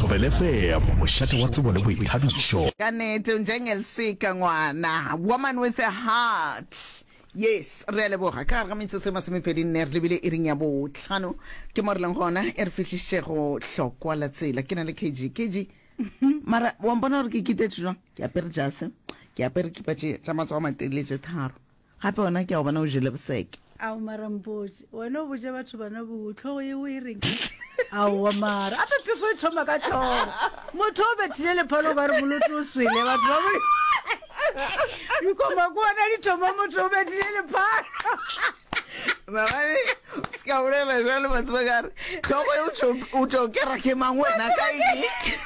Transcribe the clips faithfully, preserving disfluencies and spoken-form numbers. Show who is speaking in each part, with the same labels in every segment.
Speaker 1: Ikopele F M mošate wa tsebo le boithabišo.
Speaker 2: Ka nnete njengelisika ngwana, woman with a heart. Yes, re leboga ka ga metsotso masomepedi nne re lebile e reng ya botlhano ke mo re leng gona e re fitlhise go hlokwa la tsela ke na le K G K G mara wa mbona re ke kitetse jwa ke apere jase ke apere ke patše tša matsogo a matelele tše tharo gape ona ke a bona o jele boseke
Speaker 3: ao maramboji wena o boje batho bana botlhogo e o e reng ao mara a pefo e thoma ka tšhogo motho o bethile lephalo ba re bolotse o swele batho ba bo dikoma kuona di thoma motho o bethile lephalo
Speaker 2: magane ska bolela jalo batho ba gare tlhogo e o tšo kera ke mang wena ka eng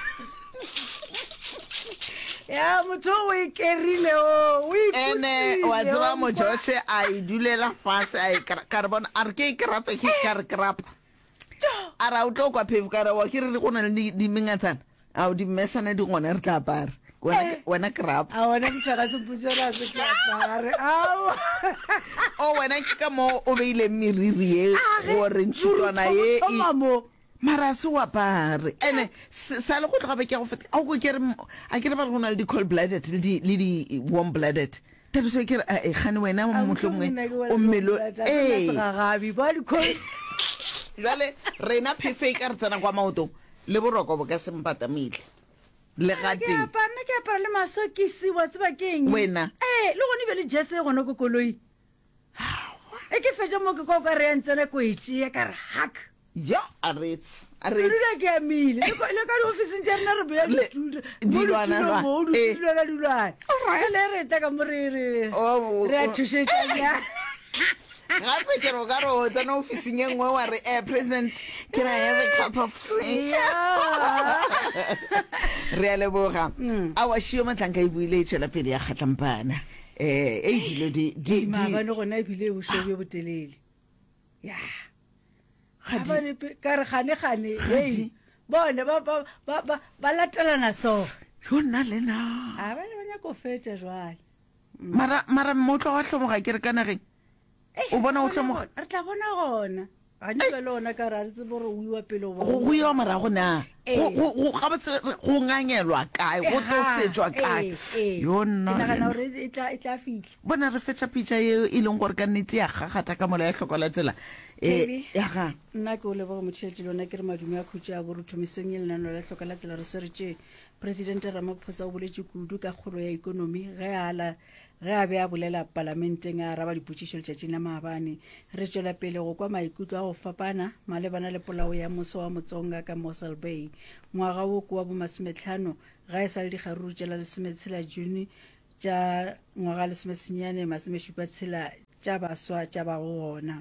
Speaker 3: ya motho o e kerile o o
Speaker 2: ene wa tseba mo Joshe a idulela fase a carbon arke krape ke kar krap ara o tlo kwa phev kara wa ke re go na le di mengatsana a o di mesana di gona re tla apara wena wena krap
Speaker 3: a wena mtshaka se putsela se tla apara aw
Speaker 2: o wena ke ka mo o beile miriri e go re ntshulwana ye mara se wa pare ene sa le go tla be ke go feta a go ke re a ke re ba gona le di cold blooded le di le di warm blooded taba se ke e gane wena mo motlongwe o mmelo eh
Speaker 3: gabi ba di cold
Speaker 2: jale rena phefe ka re tsena kwa maoto le boroko bo ka sempata mile le gati
Speaker 3: ke apana ke apara le masokisi wa tseba keng
Speaker 2: wena
Speaker 3: eh le gone be le jese gona go koloi e ke fetša mo ke go ka re ntsena ko itšea ka re hak
Speaker 2: yo arets arets
Speaker 3: le ke amile le ka di office ntsha rena re bea
Speaker 2: dilwana lwa
Speaker 3: eh dilwana dilwana le re ta ka morere re a thušetša ya
Speaker 2: gape ke ro ka ro tsena office ngwe wa re eh present can I have a cup of tea re a leboga a wa shio matlanka e buile tšela pele ya kgatlampana eh e dilo di di
Speaker 3: ma ba no gona bile o shebe botelele ya ga re ka re gane gane hey bona ba ba ba ba latelana so
Speaker 2: yo nna le na
Speaker 3: a ba le banya go fetša jwale
Speaker 2: mara mara motlo wa hlomoga ke re kana ge o bona o hlomoga
Speaker 3: re tla bona gona ga ni ba lona ka ra re tse bore o iwa pele o
Speaker 2: go yo mara go na go go ga botse go nganyelwa kae go to setswa kae yo nna
Speaker 3: nna ga re e tla e tla fitla
Speaker 2: bona re fetša pitša e e leng gore ka nnete ya gagata ka mola ya hlokola tsela eh ya ga
Speaker 3: nna ke o leboga motšhetši lona ke re madume a khutša a boruthomisong e lenano la hlokola tsela re seretše presidente Ramaphosa o boletše kudu ka kgolo ya ikonomi ge ala ge a be a bolela parlamenteng a araba dipotšišo letšatšing la maabane re tšwela pele go kwa maikutlo a go fapana malebana le polao ya moso wa motsonga ka Mossel Bay ngwaga wo ko wa bomasomehlano ga e sa le dikgaruru tšela lesometshela June tša ngwaga lesomesenyane masomešupa tshela tša baswa tša ba go gona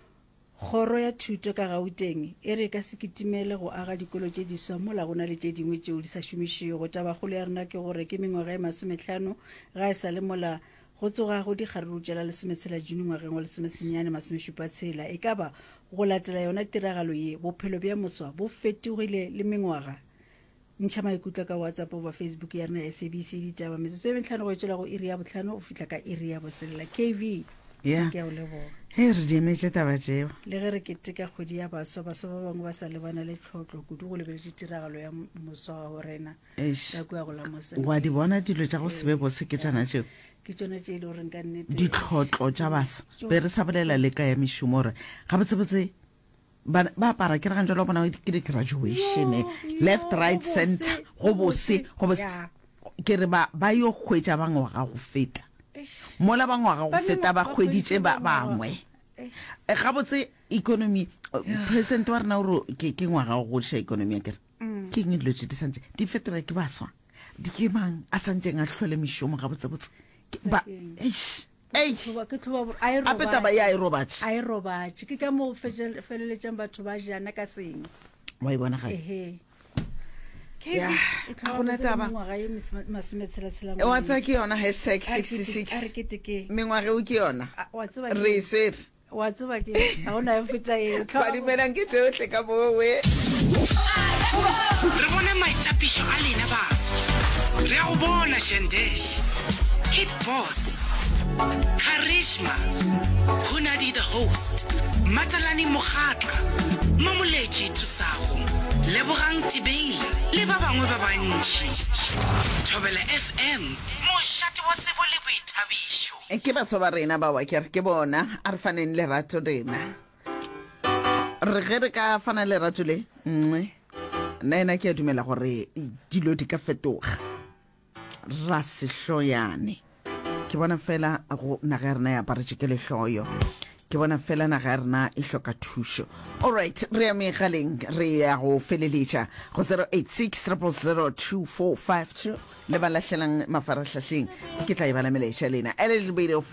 Speaker 3: kgoro ya thuto ka Gauteng e re ka sekitimele go aga dikolo tše diswa mola gona le tše dingwe tšeo di sa šomišego tabagolo ya rena ke gore ke mengwaga e masomehlano ga e sa le mola go tsoga go dikgaruru tšela lesometshela June ngwageng wa lesomesenyane masomešupa tshela e ka ba go latela yona tiragalo ye bophelo bja moswa bo fetogile le mengwaga ntšha maikutlo ka WhatsApp ba Facebook ya rena S A B C ditaba metsotso e mehlano go tšwela go iri ya bohlano o fihla ka iri ya boselela K V
Speaker 2: ya
Speaker 3: ke a o leboga
Speaker 2: he re di emetše taba tšeo
Speaker 3: le ge re keteka kgwedi ya baswa baswa ba bangwe ba sa lebana le tlhotlo kudu go lebeletše tiragalo ya moswa wa go rena ka kua go la Mossel
Speaker 2: wa di bona dilo tša go sebe bose ke tšana tšeo
Speaker 3: ke tšona tše e le goreng ka nnete
Speaker 2: ditlhotlo tša basa be re sa bolela le ka ya mešomo gore ga botsebotse ba apara ke re gantšwa le bona ke di-graduation left right center go bose go bose ke re ba yo hwetša bangwaga go feta mola bangwaga go feta ba hweditše ba bangwe ga botse economy president wa rena o re ke ngwaga go godiša economy ya kere ke eng dilo tše di santse di fetola ke baswa di ke mang a santseng a hlole mešomo ga botsebotse ba eish ei ape taba ya aerobatše
Speaker 3: aerobatše ke ka mo feleletšang batho ba jana ka seng
Speaker 2: wa e bona gae
Speaker 3: ya
Speaker 2: gona taba wa tsa ke yona hashtag sixty-six mengwage o ke yona re swere
Speaker 3: wa tseba ke ga ona e feta e
Speaker 2: ba di melang ke tsohle ka bowe
Speaker 4: re bone maitapišo a lena baso re a go bona Shendesh Hit Boss Karishma Hunadi the host Matalani Mokhatla Mamoleji Tusago Lebogang Tibeila le ba bangwe ba bantši. Thobela F M, mošate wa tsebo le boithabišo.
Speaker 2: E ke ba ba rena ba wa ke re ke bona a re faneng le rato rena re ge re ka fana le rato le nngwe nna ena ke a dumela gore dilo di ka fetoga ra sehloyane ke bona fela go naga ya rena ya aparetše ke lehloyo ke bona fela naga ya rena e hloka thušo. Alright, re ya megaleng re ya go feleletša go zero eight six zero zero two four five two le ba lahlelang mafarahlahleng ke tla e bala melaetša lena ele le beile